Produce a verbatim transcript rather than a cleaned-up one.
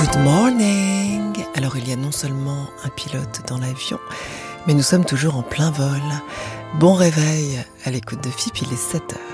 Good morning! Alors il y a non seulement un pilote dans l'avion, mais nous sommes toujours en plein vol. Bon réveil à l'écoute de F I P, il est sept heures.